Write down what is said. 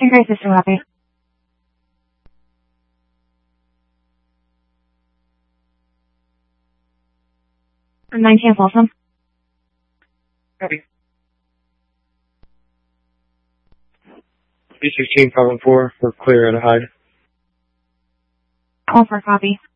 Increase system copy. 19 Folsom. Copy. B16 514, we're clear at a hide. All for copy.